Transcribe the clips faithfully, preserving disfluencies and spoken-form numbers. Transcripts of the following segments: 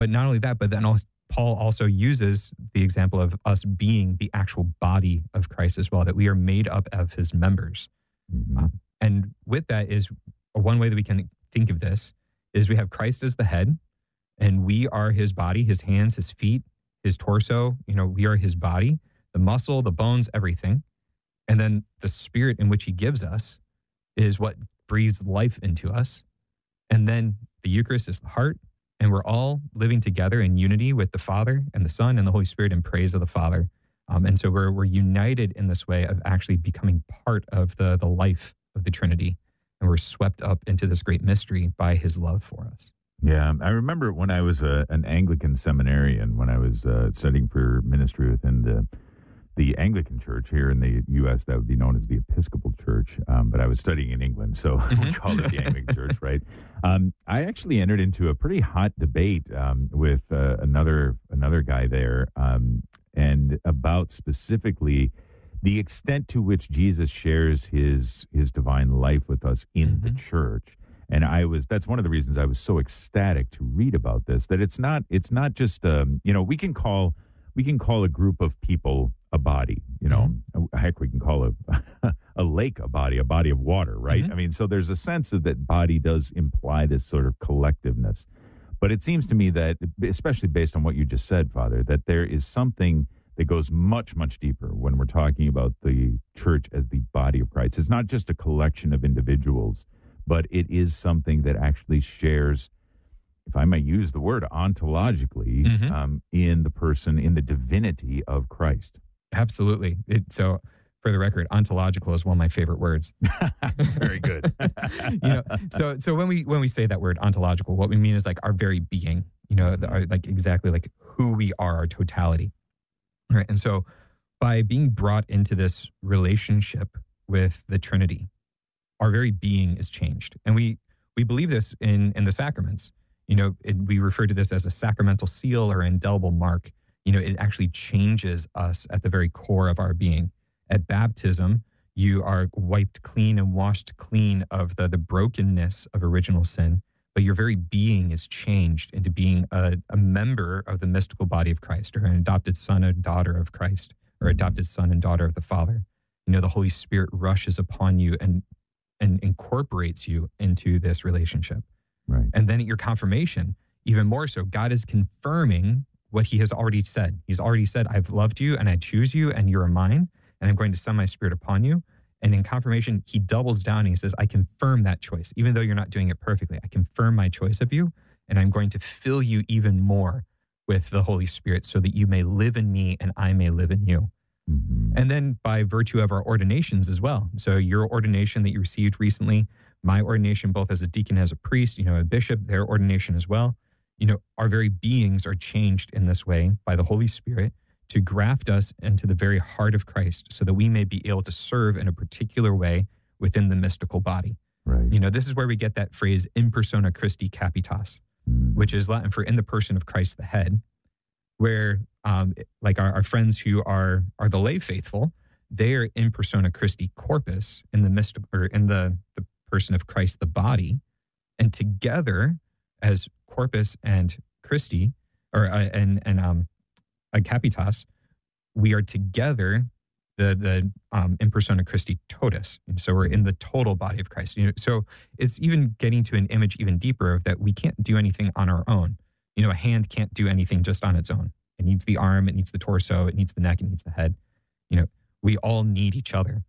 But not only that, but then also, Paul also uses the example of us being the actual body of Christ as well, that we are made up of his members. Mm-hmm. Um, and with that is one way that we can think of this is we have Christ as the head, and we are his body, his hands, his feet, his torso. You know, we are his body, the muscle, the bones, everything. And then the spirit in which he gives us is what breathes life into us. And then the Eucharist is the heart. And we're all living together in unity with the Father and the Son and the Holy Spirit in praise of the Father. Um, and so we're we're united in this way of actually becoming part of the, the life of the Trinity. And we're swept up into this great mystery by his love for us. Yeah, I remember when I was a, an Anglican seminarian, when I was uh, studying for ministry within the the Anglican Church here in the U S, that would be known as the Episcopal Church, um, but I was studying in England, so Mm-hmm. we called it the Anglican Church, right? Um, I actually entered into a pretty hot debate um, with uh, another another guy there, um, and about specifically the extent to which Jesus shares his his divine life with us in Mm-hmm. the church. And I was, that's one of the reasons I was so ecstatic to read about this, that it's not, it's not just, um, you know, we can call, we can call a group of people a body, you know, Mm-hmm. heck, we can call a, a lake a body, a body of water, right? Mm-hmm. I mean, so there's a sense of that body does imply this sort of collectiveness. But it seems to me that, especially based on what you just said, Father, that there is something that goes much, much deeper when we're talking about the church as the body of Christ. It's not just a collection of individuals, but it is something that actually shares, if I might use the word, ontologically, Mhm. um, in the person, in the divinity of Christ. Absolutely. It, so for the record, ontological is one of my favorite words. Very good. you know, so so when we when we say that word ontological, what we mean is like our very being, you know, the, our, like exactly like who we are, our totality. Right. And so by being brought into this relationship with the Trinity, our very being is changed. And we we believe this in in the sacraments. You know, it, we refer to this as a sacramental seal or indelible mark. You know, it actually changes us at the very core of our being. At baptism, you are wiped clean and washed clean of the, the brokenness of original sin, but your very being is changed into being a, a member of the mystical body of Christ, or an adopted son or daughter of Christ, or adopted son and daughter of the Father. You know, the Holy Spirit rushes upon you and and incorporates you into this relationship. Right. And then at your confirmation, even more so, God is confirming what he has already said. He's already said, I've loved you and I choose you and you're mine, and I'm going to send my spirit upon you. And in confirmation, he doubles down and he says, I confirm that choice. Even though you're not doing it perfectly, I confirm my choice of you, and I'm going to fill you even more with the Holy Spirit so that you may live in me and I may live in you. Mm-hmm. And then by virtue of our ordinations as well. So your ordination that you received recently, my ordination both as a deacon, as a priest, you know, a bishop, their ordination as well. You know, our very beings are changed in this way by the Holy Spirit to graft us into the very heart of Christ so that we may be able to serve in a particular way within the mystical body. Right. You know, this is where we get that phrase, in persona Christi capitas, Mm. which is Latin for in the person of Christ the head, where um, like our, our friends who are are the lay faithful, they are in persona Christi corpus, in the mystic or in the, the person of Christ the body, and together as corpus and Christi, or uh, and and um, a capitas, we are together the the um, in persona Christi totus, and so we're in the total body of Christ. You know, so it's even getting to an image even deeper of that we can't do anything on our own. You know, a hand can't do anything just on its own. It needs the arm, it needs the torso, it needs the neck, it needs the head. You know, we all need each other.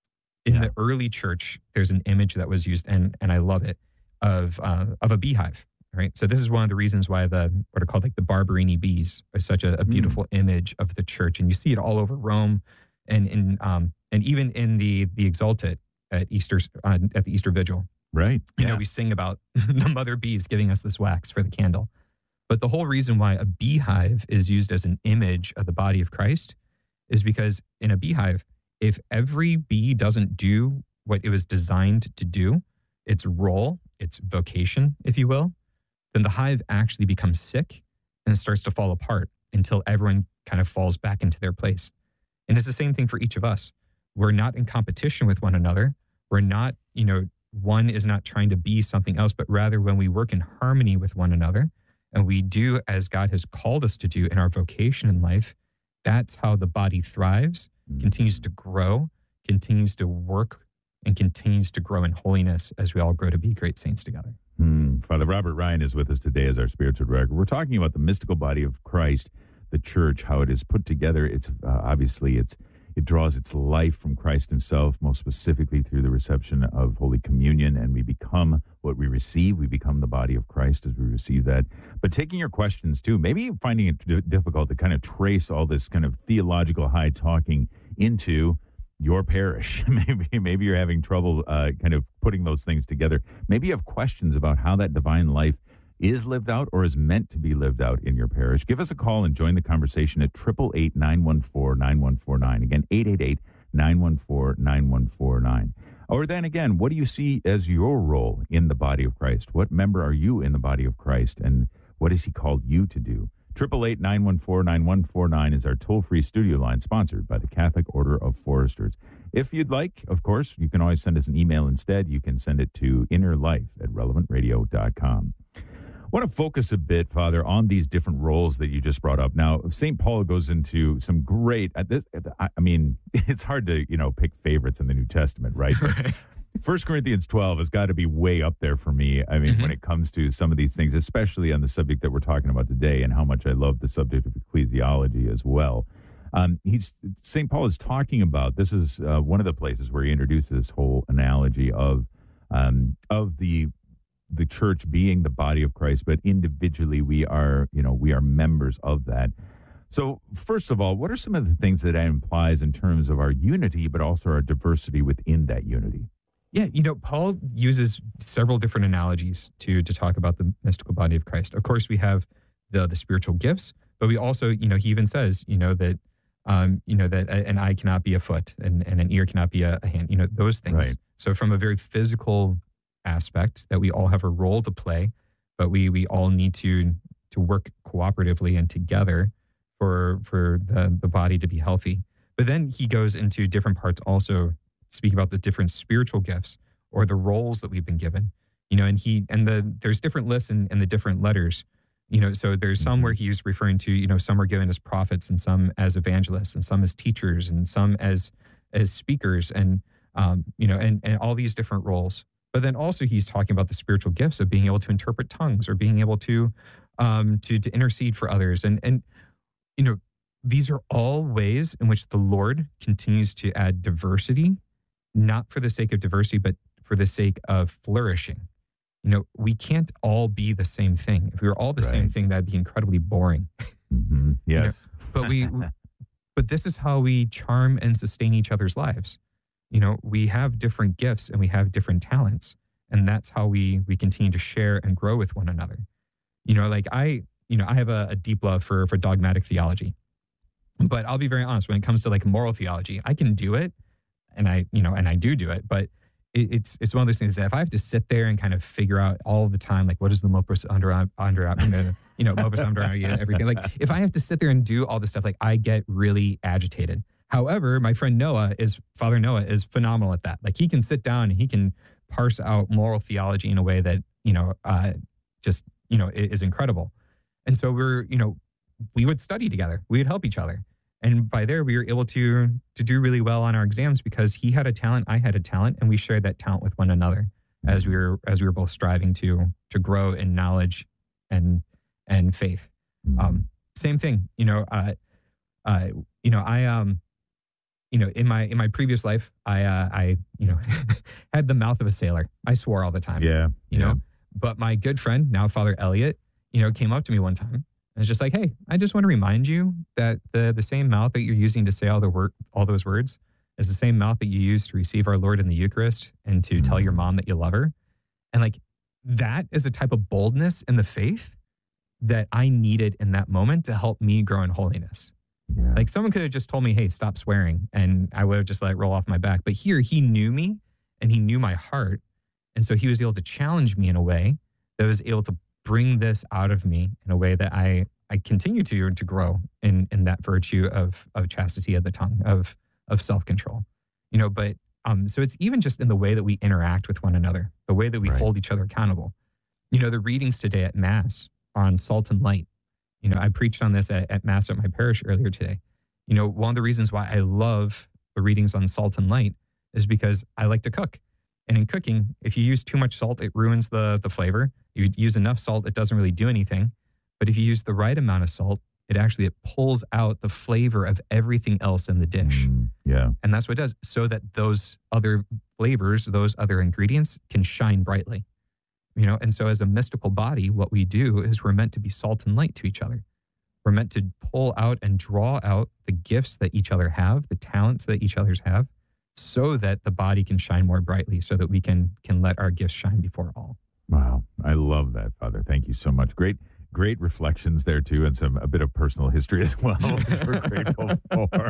In Yeah. the early church, there's an image that was used, and and I love it, of uh, of a beehive. Right. So this is one of the reasons why the what are called like the Barberini bees are such a, a beautiful image of the church, and you see it all over Rome, and in um and even in the the Exultet at Easter uh, at the Easter Vigil. Right. You Yeah. know, we sing about the mother bees giving us this wax for the candle. But the whole reason why a beehive is used as an image of the body of Christ is because in a beehive, if every bee doesn't do what it was designed to do, its role, its vocation, if you will, then the hive actually becomes sick and it starts to fall apart until everyone kind of falls back into their place. And it's the same thing for each of us. We're not in competition with one another. We're not, you know, one is not trying to be something else, but rather when we work in harmony with one another and we do as God has called us to do in our vocation in life, that's how the body thrives, mm-hmm. continues to grow, continues to work, and continues to grow in holiness as we all grow to be great saints together. Hmm. Father Robert Ryan is with us today as our spiritual director. We're talking about the mystical body of Christ, the church, how it is put together. It's uh, obviously it's it draws its life from Christ himself, most specifically through the reception of Holy Communion, and we become what we receive. We become the body of Christ as we receive that. But taking your questions too, maybe finding it d- difficult to kind of trace all this kind of theological high talking into your parish. maybe maybe you're having trouble uh, kind of putting those things together. Maybe you have questions about how that divine life is lived out or is meant to be lived out in your parish. Give us a call and join the conversation at eight eight eight, nine one four, nine one four nine. Again, eight eight eight, nine one four, nine one four nine. Or then again, what do you see as your role in the body of Christ? What member are you in the body of Christ, and what has he called you to do? eight eight eight, nine one four, nine one four nine is our toll-free studio line, sponsored by the Catholic Order of Foresters. If you'd like, of course, you can always send us an email instead. You can send it to innerlife at relevant radio dot com. I want to focus a bit, Father, on these different roles that you just brought up. Now, Saint Paul goes into some great, I mean, it's hard to, you know, pick favorites in the New Testament, right? Right. First Corinthians twelve has got to be way up there for me. I mean, mm-hmm. when it comes to some of these things, especially on the subject that we're talking about today, and how much I love the subject of ecclesiology as well. Um, he's Saint Paul is talking about, this is uh, one of the places where he introduces this whole analogy of um, of the the church being the body of Christ, but individually we are, you know, we are members of that. So first of all, what are some of the things that that implies in terms of our unity, but also our diversity within that unity? Yeah, you know, Paul uses several different analogies to to talk about the mystical body of Christ. Of course, we have the the spiritual gifts, but we also, you know, he even says, you know, that, um, you know, that an eye cannot be a foot and, and an ear cannot be a, a hand, you know, those things. Right. So from a very physical aspect, that we all have a role to play, but we we all need to to work cooperatively and together for for the the body to be healthy. But then he goes into different parts also, speak about the different spiritual gifts or the roles that we've been given, you know, and he and the there's different lists in, in the different letters, you know, so there's some where he's referring to, you know, some are given as prophets and some as evangelists and some as teachers and some as as speakers and um you know and and all these different roles. But then also he's talking about the spiritual gifts of being able to interpret tongues or being able to um, to, to intercede for others. And, and, you know, these are all ways in which the Lord continues to add diversity, not for the sake of diversity, but for the sake of flourishing. You know, we can't all be the same thing. If we were all the right. same thing, that'd be incredibly boring. Mm-hmm. Yes. You know, but we, but this is how we charm and sustain each other's lives. You know, we have different gifts and we have different talents, and that's how we we continue to share and grow with one another. You know, like I, you know, I have a, a deep love for for dogmatic theology, but I'll be very honest, when it comes to like moral theology, I can do it, and I, you know, and I do do it, but it, it's it's one of those things that if I have to sit there and kind of figure out all the time, like what is the modus under under you know modus operandi and everything, like if I have to sit there and do all this stuff, like I get really agitated. However, my friend Noah is, Father Noah is phenomenal at that. Like he can sit down and he can parse out moral theology in a way that, you know, uh, just, you know, is incredible. And so we're, you know, we would study together. We would help each other. And by there, we were able to to do really well on our exams because he had a talent, I had a talent, and we shared that talent with one another as we were as we were both striving to to grow in knowledge and and faith. Um, same thing, you know, uh, uh, you know, I um You know, in my in my previous life, I uh, I you know had the mouth of a sailor. I swore all the time. Yeah, you yeah. know. But my good friend, now Father Elliot, you know, came up to me one time and was just like, "Hey, I just want to remind you that the the same mouth that you're using to say all the word all those words is the same mouth that you use to receive our Lord in the Eucharist and to mm-hmm. tell your mom that you love her." And like that is a type of boldness in the faith that I needed in that moment to help me grow in holiness. Yeah. Like someone could have just told me, "Hey, stop swearing," and I would have just let it roll off my back. But here he knew me and he knew my heart. And so he was able to challenge me in a way that was able to bring this out of me in a way that I, I continue to, to grow in, in that virtue of, of chastity of the tongue, of, of self-control, you know, but, um, so it's even just in the way that we interact with one another, the way that we right. hold each other accountable. You know, the readings today at Mass, on salt and light. You know, I preached on this at, at Mass at my parish earlier today. You know, one of the reasons why I love the readings on salt and light is because I like to cook. And in cooking, if you use too much salt, it ruins the, the flavor. You use enough salt, it doesn't really do anything. But if you use the right amount of salt, it actually it pulls out the flavor of everything else in the dish. Mm, yeah. And that's what it does, so that those other flavors, those other ingredients can shine brightly. You know, and so as a mystical body, what we do is we're meant to be salt and light to each other. We're meant to pull out and draw out the gifts that each other have, the talents that each other's have, so that the body can shine more brightly, so that we can can let our gifts shine before all. Wow. I love that, Father. Thank you so much. Great, great reflections there too, and some a bit of personal history as well, which we're grateful for.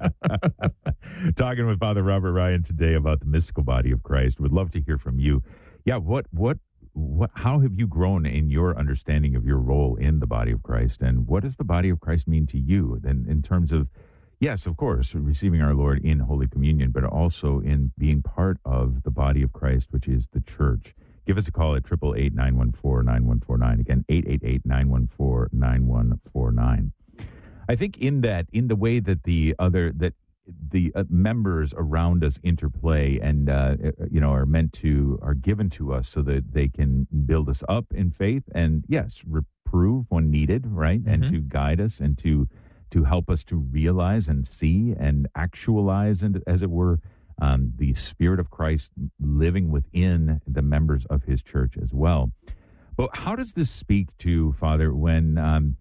Talking with Father Robert Ryan today about the mystical body of Christ. Would love to hear from you. Yeah, what what What, how have you grown in your understanding of your role in the body of Christ? And what does the body of Christ mean to you? Then, in terms of, yes, of course, receiving our Lord in Holy Communion, but also in being part of the body of Christ, which is the church. Give us a call at eight eight eight, nine one four, nine one four nine. Again, eight eight eight, nine one four, nine one four nine. I think in that, in the way that the other, that the uh, members around us interplay and, uh, you know, are meant to, are given to us so that they can build us up in faith and, yes, reprove when needed, right? Mm-hmm. And to guide us and to, to help us to realize and see and actualize, and as it were, um, the Spirit of Christ living within the members of his church as well. But how does this speak to, Father, when, um,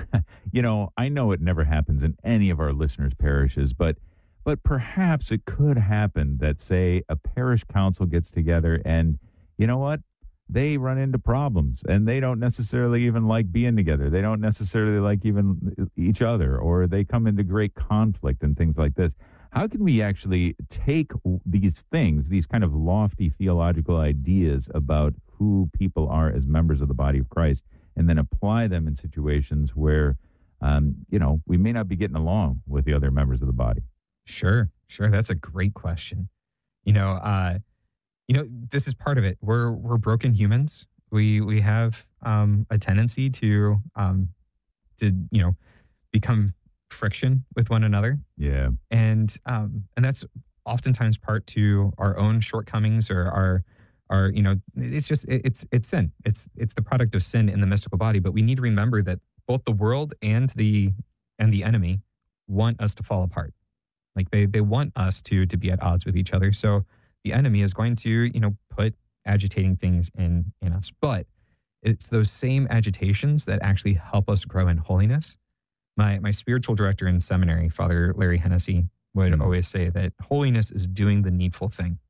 you know, I know it never happens in any of our listeners' parishes, but But perhaps it could happen that, say, a parish council gets together and, you know what, they run into problems and they don't necessarily even like being together. They don't necessarily like even each other, or they come into great conflict and things like this. How can we actually take these things, these kind of lofty theological ideas about who people are as members of the body of Christ, and then apply them in situations where, um, you know, we may not be getting along with the other members of the body? Sure, sure. That's a great question. You know, uh, you know, this is part of it. We're we're broken humans. We we have um, a tendency to um, to you know become friction with one another. Yeah, and um, and that's oftentimes part to our own shortcomings or our our you know it's just it, it's it's sin. It's it's the product of sin in the mystical body. But we need to remember that both the world and the and the enemy want us to fall apart. Like they they want us to to be at odds with each other. So the enemy is going to, you know, put agitating things in in us. But it's those same agitations that actually help us grow in holiness. My my spiritual director in seminary, Father Larry Hennessy, would mm-hmm. always say that holiness is doing the needful thing.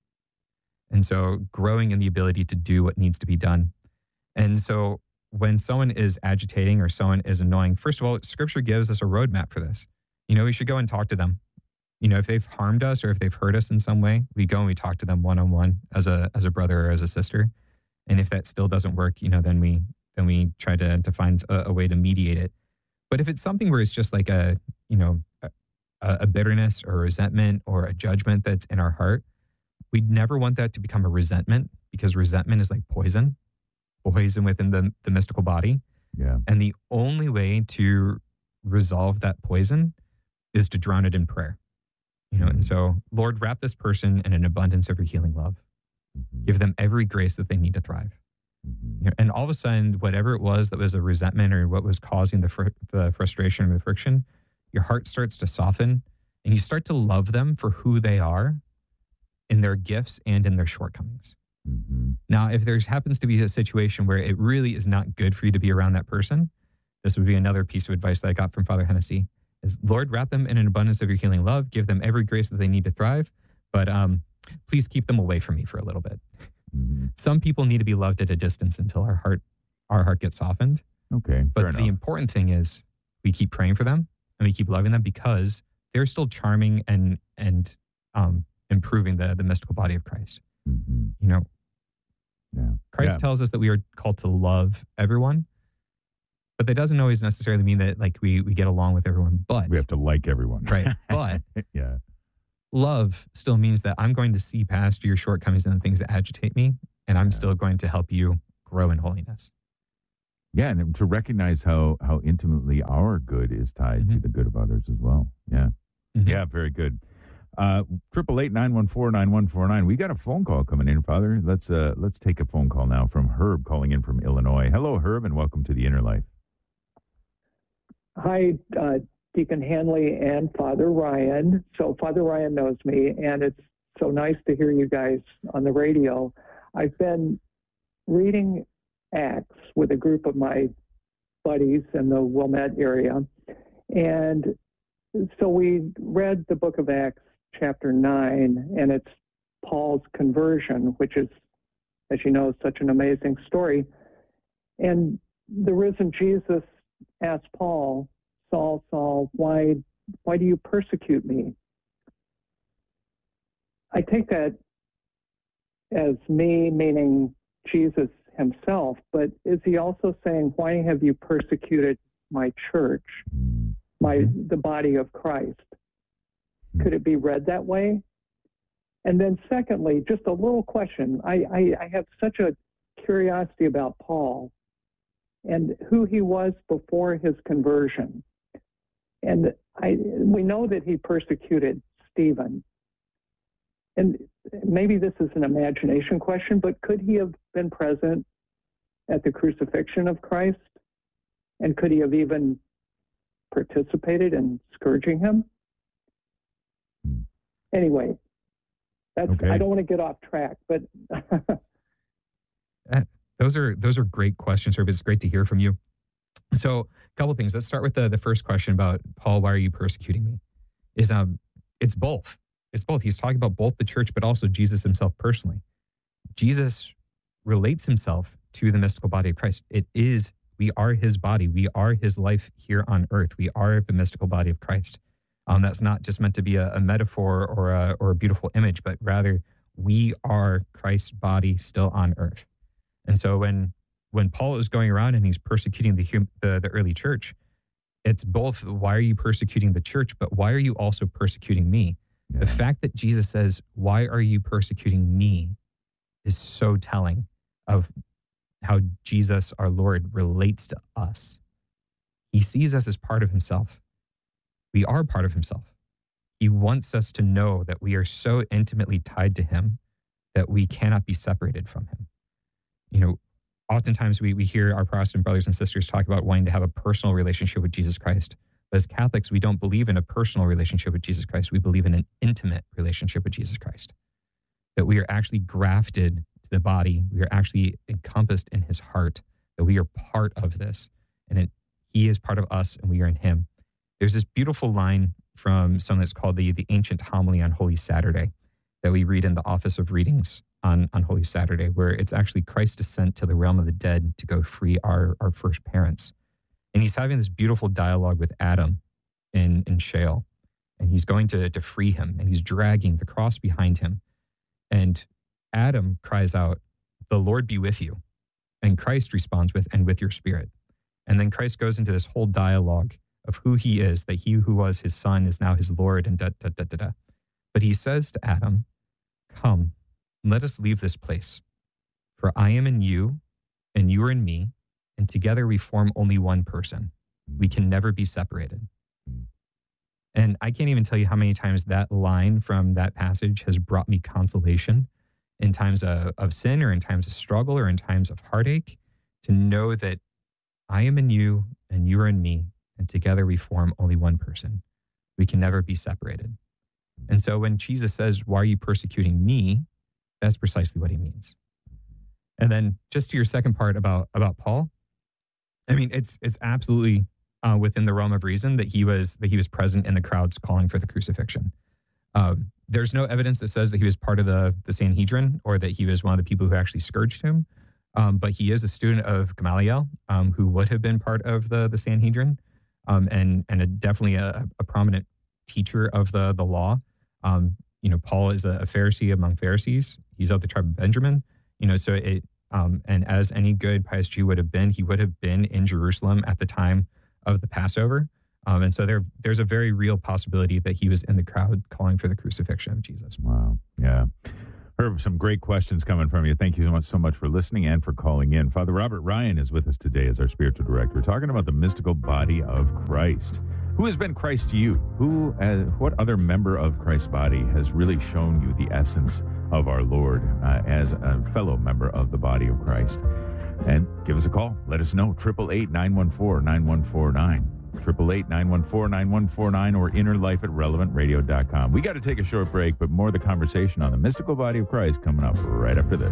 And so growing in the ability to do what needs to be done. And so when someone is agitating or someone is annoying, first of all, Scripture gives us a roadmap for this. You know, we should go and talk to them. You know, if they've harmed us or if they've hurt us in some way, we go and we talk to them one-on-one as a as a brother or as a sister. And if that still doesn't work, you know, then we then we try to, to find a, a way to mediate it. But if it's something where it's just like a, you know, a, a bitterness or a resentment or a judgment that's in our heart, we'd never want that to become a resentment, because resentment is like poison, poison within the, the mystical body. Yeah. And the only way to resolve that poison is to drown it in prayer. You know, and so, Lord, wrap this person in an abundance of your healing love. Mm-hmm. Give them every grace that they need to thrive. Mm-hmm. You know, and all of a sudden, whatever it was that was a resentment or what was causing the fr- the frustration or the friction, your heart starts to soften and you start to love them for who they are in their gifts and in their shortcomings. Mm-hmm. Now, if there happens to be a situation where it really is not good for you to be around that person, this would be another piece of advice that I got from Father Hennessy. Is, Lord, wrap them in an abundance of your healing love. Give them every grace that they need to thrive. But um, please keep them away from me for a little bit. Mm-hmm. Some people need to be loved at a distance until our heart our heart gets softened. Okay, But fair the enough. important thing is we keep praying for them and we keep loving them, because they're still charming and and um, improving the, the mystical body of Christ. Mm-hmm. You know, yeah. Christ yeah. tells us that we are called to love everyone. But that doesn't always necessarily mean that like we, we get along with everyone, but we have to like everyone. Right. But yeah. love still means that I'm going to see past your shortcomings and the things that agitate me, and I'm yeah. still going to help you grow in holiness. Yeah, and to recognize how how intimately our good is tied mm-hmm. to the good of others as well. Yeah. Mm-hmm. Yeah, very good. Uh triple eight nine one four nine one four nine. We got a phone call coming in, Father. Let's uh let's take a phone call now from Herb calling in from Illinois. Hello, Herb, and welcome to the Inner Life. Hi, uh, Deacon Hanley and Father Ryan. So Father Ryan knows me, and it's so nice to hear you guys on the radio. I've been reading Acts with a group of my buddies in the Wilmette area. And so we read the book of Acts, chapter nine, and it's Paul's conversion, which is, as you know, such an amazing story. And the risen Jesus asked Paul, Saul, Saul, why, why do you persecute me? I take that as me, meaning Jesus himself, but is he also saying, why have you persecuted my church, my the body of Christ? Could it be read that way? And then secondly, just a little question. I, I, I have such a curiosity about Paul and who he was before his conversion. And I, we know that he persecuted Stephen. And maybe this is an imagination question, but could he have been present at the crucifixion of Christ? And could he have even participated in scourging him? Anyway, that's, okay. I don't want to get off track, but uh, those are those are great questions, Herb. It's great to hear from you. So, a couple things. Let's start with the, the first question about Paul. Why are you persecuting me? Is um, it's both. It's both. He's talking about both the church, but also Jesus himself personally. Jesus relates himself to the mystical body of Christ. It is, we are his body. We are his life here on earth. We are the mystical body of Christ. Um, that's not just meant to be a, a metaphor or a, or a beautiful image, but rather we are Christ's body still on earth. And so when when Paul is going around and he's persecuting the, hum, the the early church, it's both, why are you persecuting the church, but why are you also persecuting me? Yeah. The fact that Jesus says, why are you persecuting me, is so telling of how Jesus, our Lord, relates to us. He sees us as part of himself. We are part of himself. He wants us to know that we are so intimately tied to him that we cannot be separated from him. You know, oftentimes we, we hear our Protestant brothers and sisters talk about wanting to have a personal relationship with Jesus Christ. But as Catholics, we don't believe in a personal relationship with Jesus Christ. We believe in an intimate relationship with Jesus Christ. That we are actually grafted to the body. We are actually encompassed in his heart. That we are part of this. And it, he is part of us and we are in him. There's this beautiful line from something that's called the, the Ancient Homily on Holy Saturday that we read in the Office of Readings on, on Holy Saturday, where it's actually Christ's descent to the realm of the dead to go free our, our first parents. And he's having this beautiful dialogue with Adam in, in Sheol. And he's going to, to free him, and he's dragging the cross behind him. And Adam cries out, "The Lord be with you." And Christ responds with, "And with your spirit." And then Christ goes into this whole dialogue of who he is, that he who was his son is now his Lord, and da, da, da, da, da. But he says to Adam, "Come, let us leave this place. For I am in you, and you are in me, and together we form only one person. We can never be separated." And I can't even tell you how many times that line from that passage has brought me consolation in times of, of sin or in times of struggle or in times of heartache, to know that I am in you and you are in me, and together we form only one person. We can never be separated. And so when Jesus says, "Why are you persecuting me?" that's precisely what he means. And then just to your second part about, about Paul, I mean, it's it's absolutely uh, within the realm of reason that he was that he was present in the crowds calling for the crucifixion. Um, there's no evidence that says that he was part of the, the Sanhedrin or that he was one of the people who actually scourged him. Um, but he is a student of Gamaliel, um, who would have been part of the, the Sanhedrin, um, and and a, definitely a, a prominent teacher of the, the law. Um, you know, Paul is a, a Pharisee among Pharisees. He's of the tribe of Benjamin. You know, so it, um, and as any good pious Jew would have been, he would have been in Jerusalem at the time of the Passover. Um, and so there, there's a very real possibility that he was in the crowd calling for the crucifixion of Jesus. Wow. Yeah. Herb, some great questions coming from you. Thank you so much, so much for listening and for calling in. Father Robert Ryan is with us today as our spiritual director. We're talking about the mystical body of Christ. Who has been Christ to you? Who, uh, what other member of Christ's body has really shown you the essence of our Lord uh, as a fellow member of the body of Christ? And give us a call. Let us know. eight eight eight, nine one four, nine one four nine. eight eight eight, nine one four, nine one four nine or innerlife at relevant radio dot com. We got to take a short break, but more of the conversation on the mystical body of Christ coming up right after this.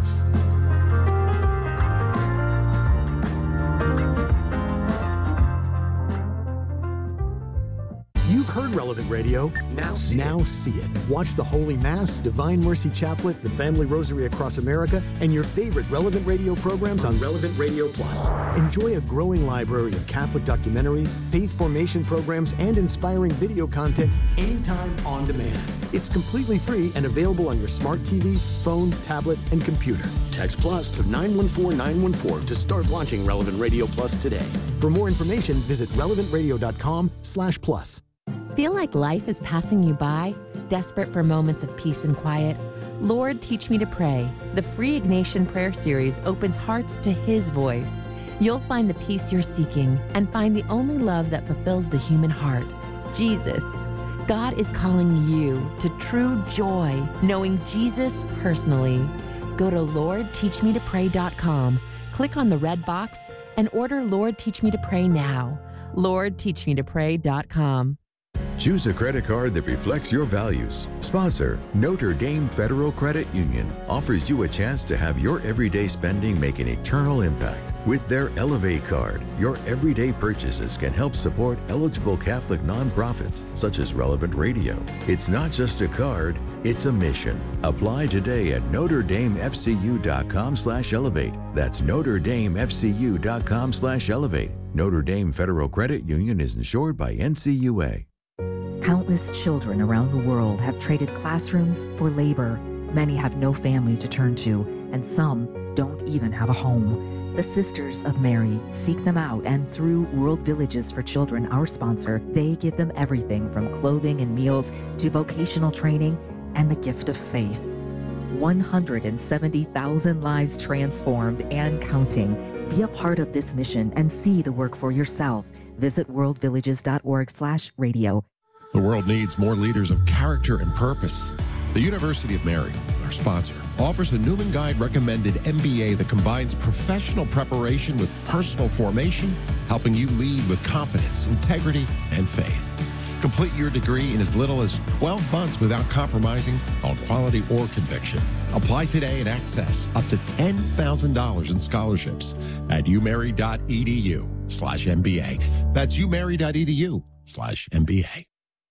You've heard Relevant Radio. Now see, now see it. Watch the Holy Mass, Divine Mercy Chaplet, the Family Rosary Across America, and your favorite Relevant Radio programs on Relevant Radio Plus. Enjoy a growing library of Catholic documentaries, faith formation programs, and inspiring video content anytime on demand. It's completely free and available on your smart T V, phone, tablet, and computer. Text Plus to nine one four nine one four to start watching Relevant Radio Plus today. For more information, visit relevant radio dot com slash plus. Feel like life is passing you by? Desperate for moments of peace and quiet? Lord, Teach Me to Pray. The free Ignatian Prayer Series opens hearts to His voice. You'll find the peace you're seeking and find the only love that fulfills the human heart, Jesus. God is calling you to true joy, knowing Jesus personally. Go to lord teach me to pray dot com, click on the red box, and order Lord Teach Me to Pray now. lord teach me to pray dot com. Choose a credit card that reflects your values. Sponsor, Notre Dame Federal Credit Union, offers you a chance to have your everyday spending make an eternal impact. With their Elevate card, your everyday purchases can help support eligible Catholic nonprofits, such as Relevant Radio. It's not just a card, it's a mission. Apply today at notre dame f c u dot com slash elevate. That's notre dame f c u dot com slash elevate. Notre Dame Federal Credit Union is insured by N C U A. Countless children around the world have traded classrooms for labor. Many have no family to turn to, and some don't even have a home. The Sisters of Mary seek them out, and through World Villages for Children, our sponsor, they give them everything from clothing and meals to vocational training and the gift of faith. one hundred seventy thousand lives transformed and counting. Be a part of this mission and see the work for yourself. Visit world villages dot org slash radio. The world needs more leaders of character and purpose. The University of Mary, our sponsor, offers a Newman Guide recommended M B A that combines professional preparation with personal formation, helping you lead with confidence, integrity, and faith. Complete your degree in as little as twelve months without compromising on quality or conviction. Apply today and access up to ten thousand dollars in scholarships at umary dot e d u slash M B A. That's umary dot e d u slash M B A.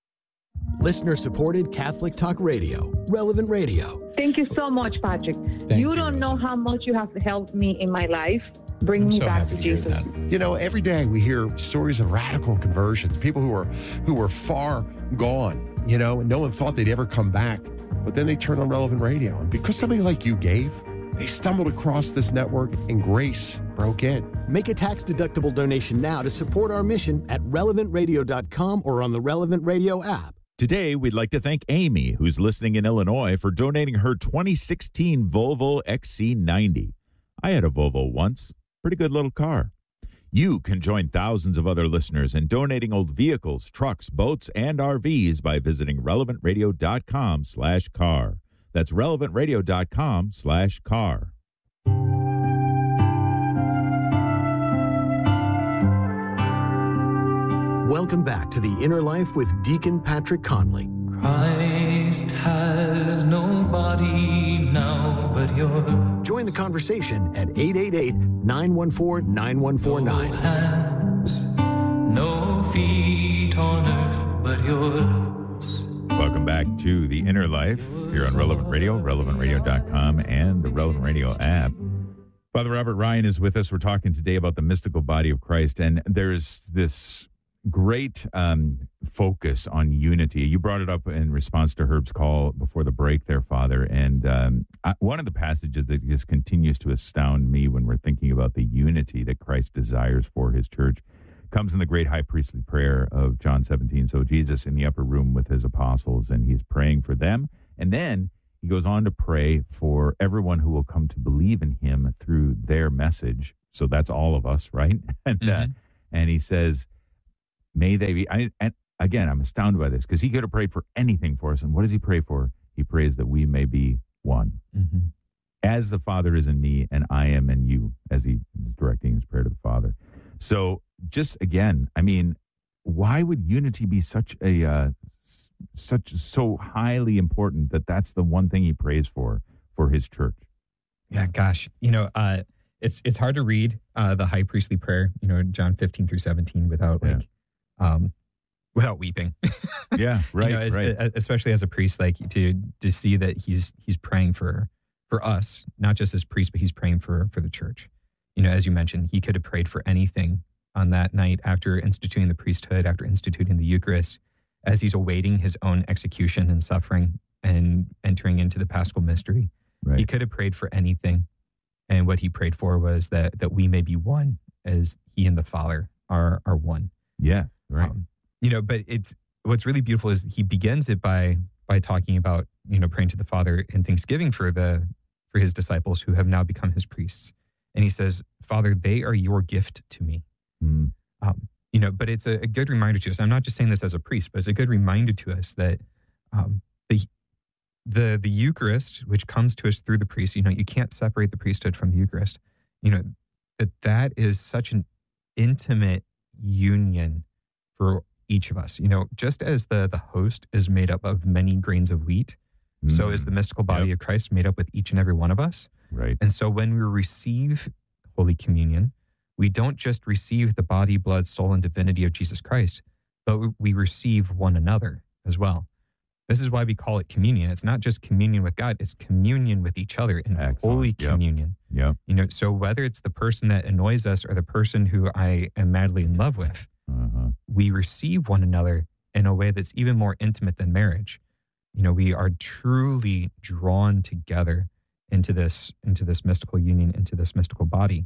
Listener-supported Catholic Talk Radio, Relevant Radio. Thank you so much, Patrick. Thank you you, don't know Rosa. how much you have helped me in my life. Bring I'm me so back happy to to hear Jesus. that. You know, every day we hear stories of radical conversions, people who are who were far gone, you know, and no one thought they'd ever come back. But then they turned on Relevant Radio. And because somebody like you gave, they stumbled across this network and grace broke in. Make a tax-deductible donation now to support our mission at relevant radio dot com or on the Relevant Radio app. Today, we'd like to thank Amy, who's listening in Illinois, for donating her twenty sixteen Volvo X C ninety. I had a Volvo once. Pretty good little car. You can join thousands of other listeners in donating old vehicles, trucks, boats, and R Vs by visiting relevant radio dot com slash car. That's relevant radio dot com slash car. Welcome back to The Inner Life with Deacon Patrick Conley. Christ has no body now but yours. Join the conversation at eight eight eight, nine one four, nine one four nine. No hands, no feet on earth but yours. Welcome back to The Inner Life here on Relevant Radio, relevant radio dot com, and the Relevant Radio app. Father Robert Ryan is with us. We're talking today about the mystical body of Christ, and there's this great um, focus on unity. You brought it up in response to Herb's call before the break there, Father, and um, I, one of the passages that just continues to astound me when we're thinking about the unity that Christ desires for his church comes in the great high priestly prayer of John seventeen. So Jesus in the upper room with his apostles, and he's praying for them, and then he goes on to pray for everyone who will come to believe in him through their message. So that's all of us, right? And Mm-hmm. uh, and he says, may they be, I, and again, I'm astounded by this because he could have prayed for anything for us. And what does he pray for? He prays that we may be one. Mm-hmm. As the Father is in me and I am in you, as he is directing his prayer to the Father. So just again, I mean, why would unity be such a, uh, such, so highly important that that's the one thing he prays for, for his church? Yeah, gosh, you know, uh, it's it's hard to read uh, the high priestly prayer, you know, John fifteen through seventeen, without Yeah. like, um, without weeping. Yeah, right, You know, as- right. a- especially as a priest, like to to see that he's he's praying for for us, not just as priest, but he's praying for for the church. You know, as you mentioned, he could have prayed for anything on that night after instituting the priesthood, after instituting the Eucharist, as he's awaiting his own execution and suffering and entering into the Paschal mystery. Right. He could have prayed for anything. And what he prayed for was that that we may be one as he and the Father are are one. Yeah, right. Um, you know, but it's what's really beautiful is he begins it by by talking about, you know, praying to the Father in thanksgiving for the for his disciples who have now become his priests. And he says, Father, they are your gift to me. Mm. Um, you know, but it's a, a good reminder to us. I'm not just saying this as a priest, but it's a good reminder to us that um, the the the Eucharist, which comes to us through the priest, you know, you can't separate the priesthood from the Eucharist. You know, that that is such an intimate union for each of us. You know, just as the the host is made up of many grains of wheat, so is the mystical body Yep. of Christ made up with each and every one of us. Right. And so when we receive Holy Communion, we don't just receive the body, blood, soul, and divinity of Jesus Christ, but we receive one another as well. This is why we call it communion. It's not just communion with God, it's communion with each other in Excellent. holy Yep. communion. Yeah. You know, so whether it's the person that annoys us or the person who I am madly in love with, Uh-huh. we receive one another in a way that's even more intimate than marriage. You know, we are truly drawn together into this into this mystical union, into this mystical body.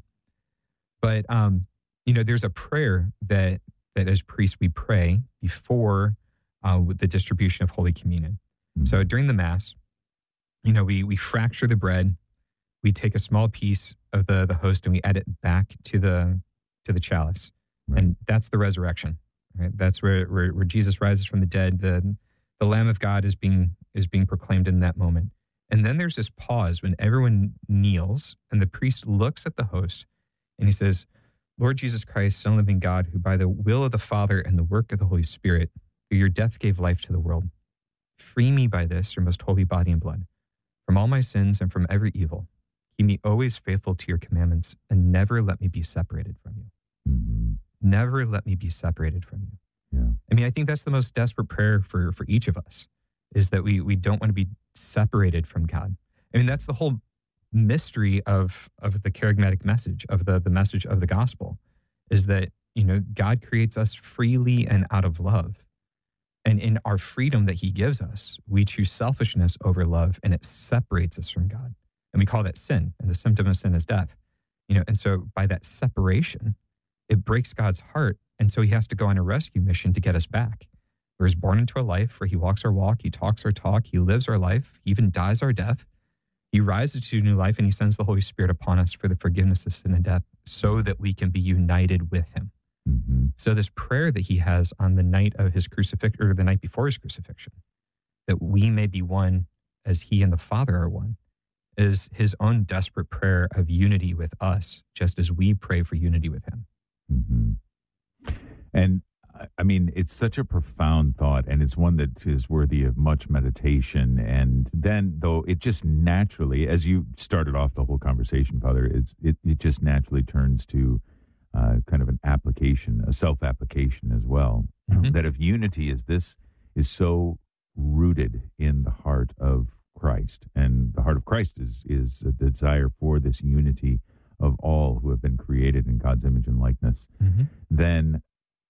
But um, you know, there's a prayer that that as priests we pray before uh, with the distribution of Holy Communion. Mhm. So during the Mass, you know, we we fracture the bread, we take a small piece of the the host and we add it back to the to the chalice, Right. and that's the resurrection. Right? That's where, where where Jesus rises from the dead. The the Lamb of God is being is being proclaimed in that moment. And then there's this pause when everyone kneels and the priest looks at the host and he says, Lord Jesus Christ, Son of the living God, who by the will of the Father and the work of the Holy Spirit, through your death gave life to the world, free me by this, your most holy body and blood, from all my sins and from every evil. Keep me always faithful to your commandments and never let me be separated from you. Mhm. Never let me be separated from you. Yeah. I mean, I think that's the most desperate prayer for, for each of us, is that we we don't want to be separated from God. I mean, that's the whole mystery of of the charismatic message, of the the message of the gospel, is that, you know, God creates us freely and out of love. And in our freedom that he gives us, we choose selfishness over love, and it separates us from God. And we call that sin, and the symptom of sin is death. You know, and so by that separation, it breaks God's heart. And so he has to go on a rescue mission to get us back. We're born into a life where he walks our walk, he talks our talk, he lives our life, he even dies our death. He rises to new life and he sends the Holy Spirit upon us for the forgiveness of sin and death so that we can be united with him. Mm-hmm. So this prayer that he has on the night of his crucifixion, or the night before his crucifixion, that we may be one as he and the Father are one, is his own desperate prayer of unity with us, just as we pray for unity with him. Mm-hmm. And I- I mean, it's such a profound thought, and it's one that is worthy of much meditation. And then, though, it just naturally, as you started off the whole conversation, Father, it's it, it just naturally turns to uh, kind of an application, a self-application as well. Mhm. That if unity is this is so rooted in the heart of Christ, and the heart of Christ is is a desire for this unity of all who have been created in God's image and likeness, Mm-hmm. then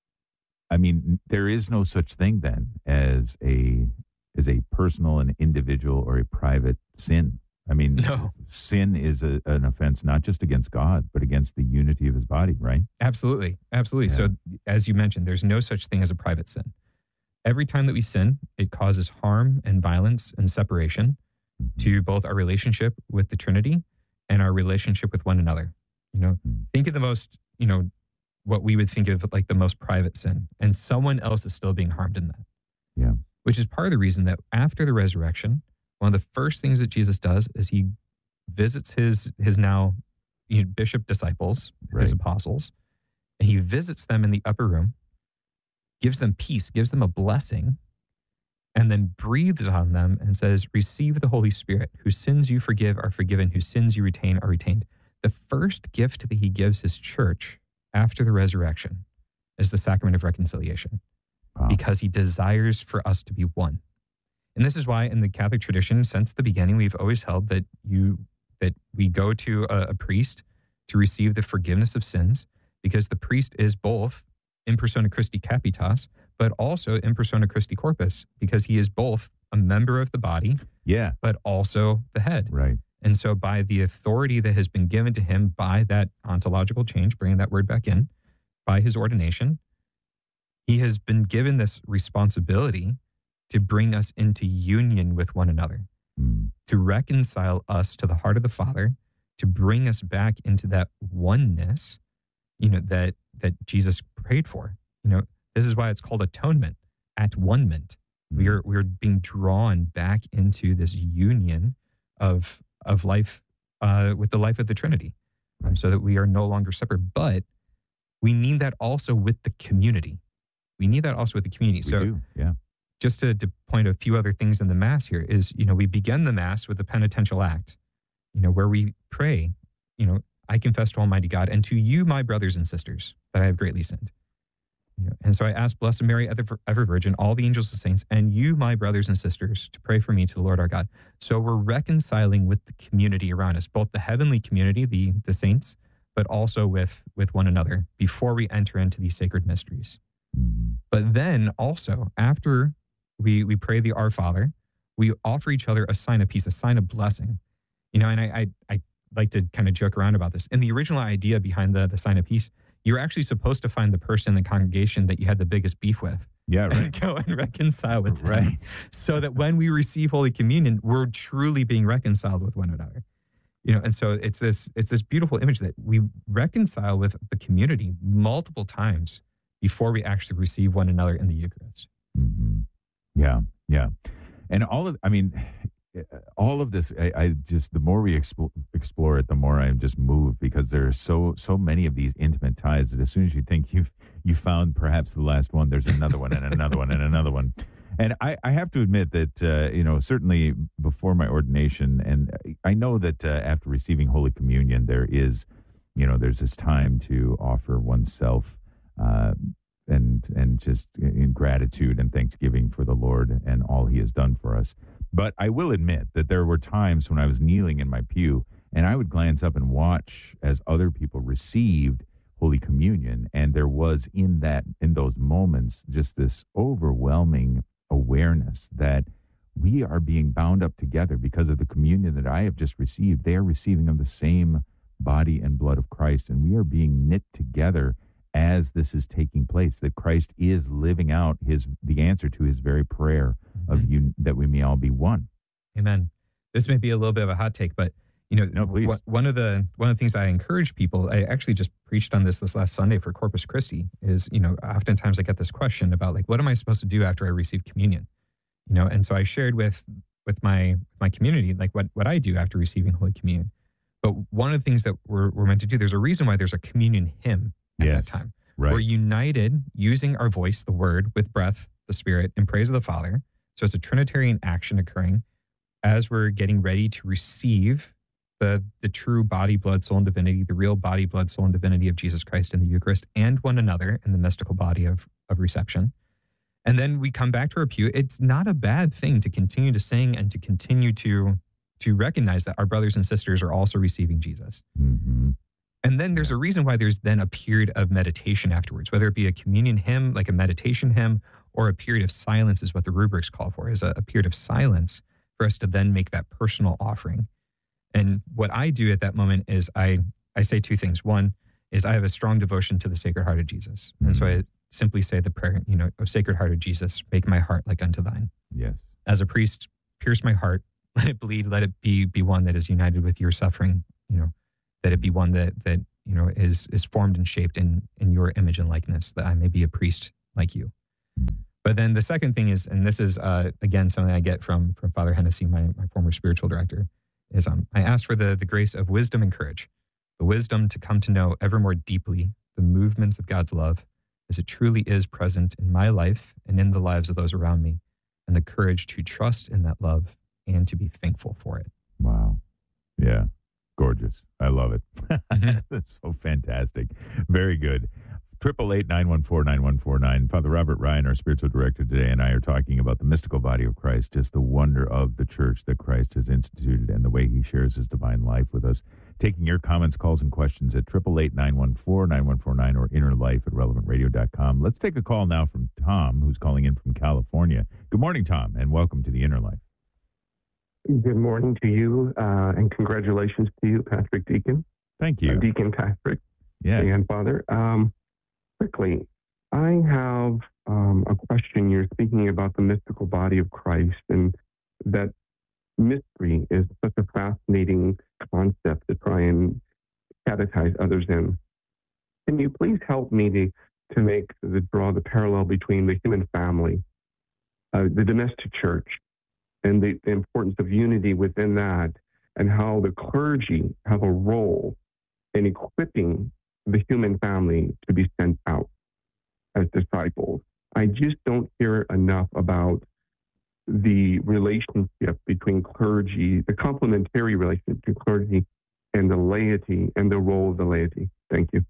I mean, there is no such thing then as a as a personal and individual or a private sin. I mean, No. sin is a, an offense not just against God, but against the unity of his body, right? Absolutely. Absolutely. Yeah. So, as you mentioned, there's no such thing as a private sin. Every time that we sin, it causes harm and violence and separation. to both our relationship with the Trinity and our relationship with one another. You know, think of the most, you know, what we would think of like the most private sin, and someone else is still being harmed in that. Yeah. Which is part of the reason that after the resurrection, one of the first things that Jesus does is he visits his his now you know, bishop disciples, Right. his apostles, and he visits them in the upper room, gives them peace, gives them a blessing, and then breathes on them and says, receive the Holy Spirit. Whose sins you forgive are forgiven, whose sins you retain are retained. The first gift that he gives his church after the resurrection is the sacrament of reconciliation, Wow. because he desires for us to be one. And this is why in the Catholic tradition, since the beginning, we've always held that you that we go to a, a priest to receive the forgiveness of sins, because the priest is both in persona Christi Capitas, but also in persona Christi Corpus, because he is both a member of the body, Yeah. but also the head. Right. And so by the authority that has been given to him by that ontological change, bringing that word back in, by his ordination, he has been given this responsibility to bring us into union with one another, Mm. to reconcile us to the heart of the Father, to bring us back into that oneness, you know, that that Jesus prayed for. You know, this is why it's called atonement, at-one-ment. We are we are being drawn back into this union of of life uh, with the life of the Trinity, um, so that we are no longer separate. But we need that also with the community. We need that also with the community. We so do. Yeah. just to, to point a few other things in the Mass here is, you know, we begin the Mass with the penitential act, you know, where we pray, you know, I confess to Almighty God and to you, my brothers and sisters, that I have greatly sinned. You know, and so I ask Blessed Mary, ever, ever Virgin, all the angels and saints, and you, my brothers and sisters, to pray for me to the Lord our God. So we're reconciling with the community around us, both the heavenly community, the the saints, but also with with one another before we enter into these sacred mysteries. Mm. But then also after we we pray the Our Father, we offer each other a sign of peace, a sign of blessing. You know, and I I, I like to kind of joke around about this. In the original idea behind the the sign of peace, you're actually supposed to find the person in the congregation that you had the biggest beef with. Yeah, right. And go and reconcile with them. Right. So that when we receive Holy Communion, we're truly being reconciled with one another. You know, and so it's this it's this beautiful image that we reconcile with the community multiple times before we actually receive one another in the Eucharist. Mm-hmm. Yeah, yeah. And all of, I mean, all of this, I, I just, the more we explore, explore it, the more I'm just moved, because there are so, so many of these intimate ties that as soon as you think you've, you found perhaps the last one, there's another one and another one and another one. And I, I have to admit that, uh, you know, certainly before my ordination, and I know that uh, after receiving Holy Communion, there is, you know, there's this time to offer oneself uh, and and just in gratitude and thanksgiving for the Lord and all he has done for us. But I will admit that there were times when I was kneeling in my pew and I would glance up and watch as other people received Holy Communion. And there was in that, in those moments, just this overwhelming awareness that we are being bound up together because of the communion that I have just received. They are receiving of the same body and blood of Christ, and we are being knit together as this is taking place, that Christ is living out his the answer to his very prayer mm-hmm. of you, that we may all be one. Amen. This may be a little bit of a hot take, but you know, no, please. Wh- one of the one of the things I encourage people, I actually just preached on this this last Sunday for Corpus Christi, is, you know, oftentimes I get this question about like, what am I supposed to do after I receive communion? You know, and so I shared with with my my community like what what I do after receiving Holy Communion. But one of the things that we're we're meant to do, there's a reason why there's a communion hymn at yes, that time. Right. We're united using our voice, the Word, with breath, the Spirit, in praise of the Father. So it's a Trinitarian action occurring as we're getting ready to receive the the true body, blood, soul, and divinity, the real body, blood, soul, and divinity of Jesus Christ in the Eucharist and one another in the mystical body of, of reception. And then we come back to our pew. It's not a bad thing to continue to sing and to continue to, to recognize that our brothers and sisters are also receiving Jesus. Mm-hmm. And then there's a reason why there's then a period of meditation afterwards, whether it be a communion hymn, like a meditation hymn, or a period of silence is what the rubrics call for, is a, a period of silence for us to then make that personal offering. And what I do at that moment is I, I say two things. One is I have a strong devotion to the Sacred Heart of Jesus. Mm-hmm. And so I simply say the prayer, you know, O Sacred Heart of Jesus, make my heart like unto thine. Yes. As a priest, pierce my heart, let it bleed, let it be be one that is united with your suffering, you know, that it be one that that you know is is formed and shaped in in your image and likeness, that I may be a priest like you. But then the second thing is, and this is uh, again something I get from from Father Hennessy, my my former spiritual director, is um I asked for the the grace of wisdom and courage, the wisdom to come to know ever more deeply the movements of God's love as it truly is present in my life and in the lives of those around me, and the courage to trust in that love and to be thankful for it. Wow. Yeah. Gorgeous. I love it. Mm-hmm. That's so fantastic. Very good. Triple eight nine one four nine one four nine. Father Robert Ryan, our spiritual director today, and I are talking about the mystical body of Christ, just the wonder of the church that Christ has instituted and the way he shares his divine life with us. Taking your comments, calls, and questions at triple eight nine one four nine one four nine or inner life at relevant radio dot com. Let's take a call now from Tom, who's calling in from California. Good morning, Tom, and welcome to the Inner Life. Good morning to you, uh, and congratulations to you, Patrick Deacon. Thank you. Uh, Deacon Patrick. Yeah. And Father. Um, quickly, I have um, a question. You're speaking about the mystical body of Christ, and that mystery is such a fascinating concept to try and catechize others in. Can you please help me to, to make the draw the parallel between the human family, uh, the domestic church, and the, the importance of unity within that, and how the clergy have a role in equipping the human family to be sent out as disciples? I just don't hear enough about the relationship between clergy, the complementary relationship between clergy and the laity, and the role of the laity. Thank you.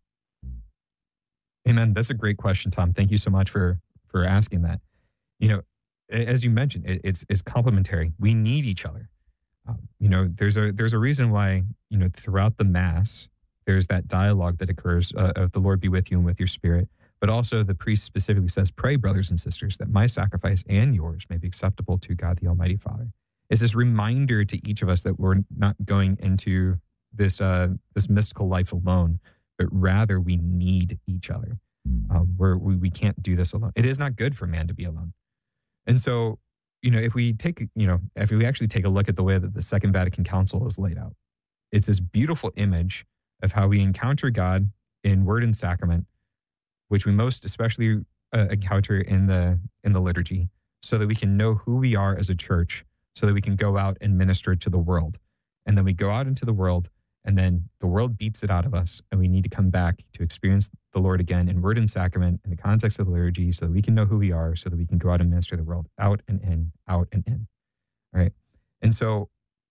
Amen. That's a great question, Tom. Thank you so much for for asking that. You know, as you mentioned, it, it's it's complementary. We need each other. Um, you know, there's a there's a reason why, you know, throughout the Mass, there's that dialogue that occurs uh, of the Lord be with you and with your spirit. But also the priest specifically says, pray, brothers and sisters, that my sacrifice and yours may be acceptable to God the Almighty Father. It's this reminder to each of us that we're not going into this uh, this mystical life alone, but rather we need each other. Um, we're, we we can't do this alone. It is not good for man to be alone. And so, you know, if we take, you know, if we actually take a look at the way that the Second Vatican Council is laid out, it's this beautiful image of how we encounter God in word and sacrament, which we most especially uh, encounter in the in the liturgy, so that we can know who we are as a church, so that we can go out and minister to the world. And then we go out into the world, and then the world beats it out of us, and we need to come back to experience the Lord again in word and sacrament in the context of the liturgy, so that we can know who we are, so that we can go out and minister the world out and in, out and in. All right. And so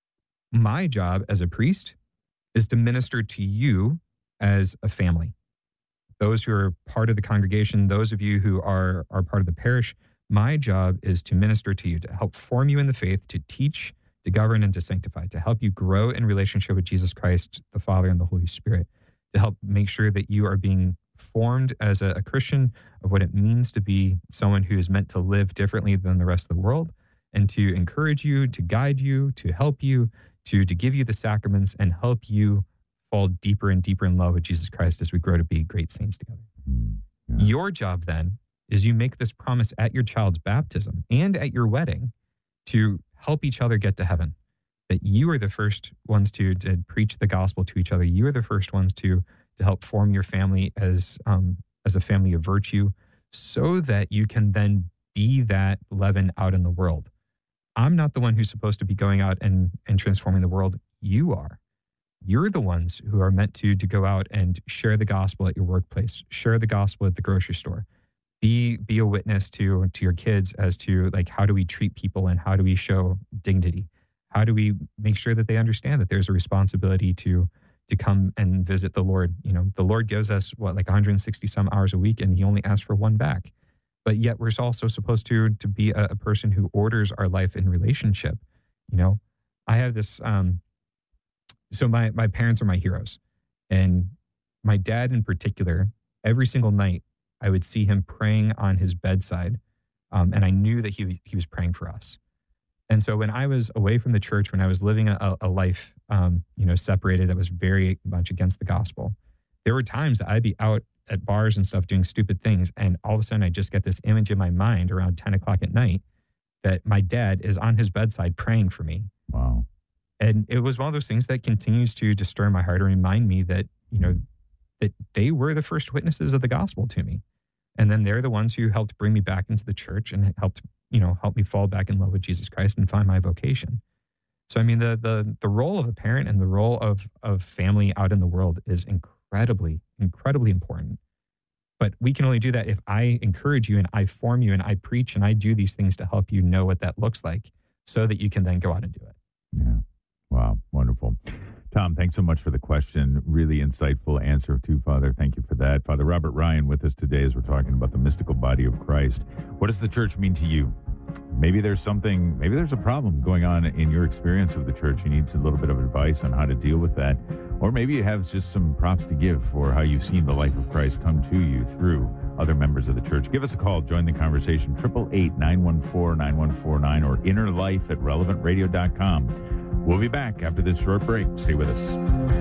my job as a priest is to minister to you as a family. Those who are part of the congregation, those of you who are, are part of the parish, my job is to minister to you, to help form you in the faith, to teach, to govern, and to sanctify, to help you grow in relationship with Jesus Christ, the Father, and the Holy Spirit, to help make sure that you are being formed as a, a Christian of what it means to be someone who is meant to live differently than the rest of the world, and to encourage you, to guide you, to help you, to, to give you the sacraments and help you fall deeper and deeper in love with Jesus Christ as we grow to be great saints together. Yeah. Your job then is you make this promise at your child's baptism and at your wedding to help each other get to heaven, that you are the first ones to, to preach the gospel to each other. You are the first ones to, to help form your family as, um, as a family of virtue, so that you can then be that leaven out in the world. I'm not the one who's supposed to be going out and, and transforming the world. You are. You're the ones who are meant to, to go out and share the gospel at your workplace, share the gospel at the grocery store, be, be a witness to, to your kids as to, like, how do we treat people and how do we show dignity? How do we make sure that they understand that there's a responsibility to, to come and visit the Lord? You know, the Lord gives us what, like one hundred sixty some hours a week, and he only asks for one back. But yet we're also supposed to, to be a, a person who orders our life in relationship. You know, I have this, um, So my, my parents are my heroes, and my dad in particular, every single night I would see him praying on his bedside, um, and I knew that he, he was praying for us. And so when I was away from the church, when I was living a, a life, um, you know, separated, that was very much against the gospel, there were times that I'd be out at bars and stuff doing stupid things, and all of a sudden I just get this image in my mind around ten o'clock at night that my dad is on his bedside praying for me. Wow. And it was one of those things that continues to, to stir my heart and remind me that, you know, that they were the first witnesses of the gospel to me. And then they're the ones who helped bring me back into the church and helped, you know, help me fall back in love with Jesus Christ and find my vocation. So, I mean, the the the role of a parent and the role of of family out in the world is incredibly, incredibly important. But we can only do that if I encourage you and I form you and I preach and I do these things to help you know what that looks like so that you can then go out and do it. Yeah. Wow. Wonderful. Tom, thanks so much for the question. Really insightful answer too, Father. Thank you for that. Father Robert Ryan with us today as we're talking about the mystical body of Christ. What does the church mean to you? Maybe there's something, maybe there's a problem going on in your experience of the church. You need a little bit of advice on how to deal with that. Or maybe you have just some props to give for how you've seen the life of Christ come to you through other members of the church. Give us a call. Join the conversation. eight eight eight, nine one four, nine one four nine or inner life at relevant radio dot com. We'll be back after this short break. Stay with us.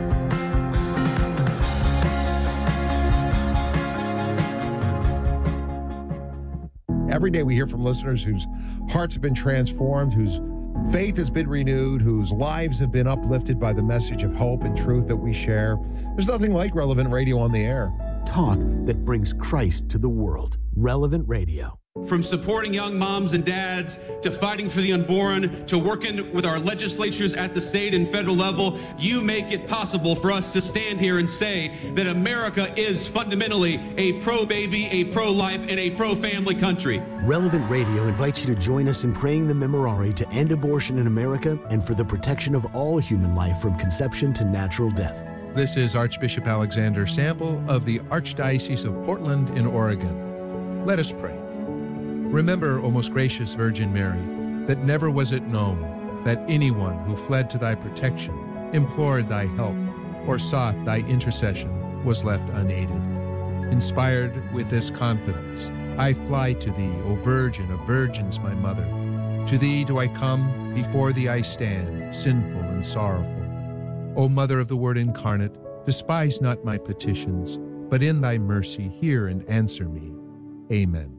Every day we hear from listeners whose hearts have been transformed, whose faith has been renewed, whose lives have been uplifted by the message of hope and truth that we share. There's nothing like Relevant Radio on the air. Talk that brings Christ to the world. Relevant Radio. From supporting young moms and dads to fighting for the unborn to working with our legislatures at the state and federal level, you make it possible for us to stand here and say that America is fundamentally a pro-baby, a pro-life, and a pro-family country. Relevant Radio invites you to join us in praying the Memorare to end abortion in America and for the protection of all human life from conception to natural death. This is Archbishop Alexander Sample of the Archdiocese of Portland in Oregon. Let us pray. Remember, O most gracious Virgin Mary, that never was it known that anyone who fled to thy protection, implored thy help, or sought thy intercession was left unaided. Inspired with this confidence, I fly to thee, O Virgin of Virgins, my mother. To thee do I come, before thee I stand, sinful and sorrowful. O Mother of the Word incarnate, despise not my petitions, but in thy mercy hear and answer me. Amen.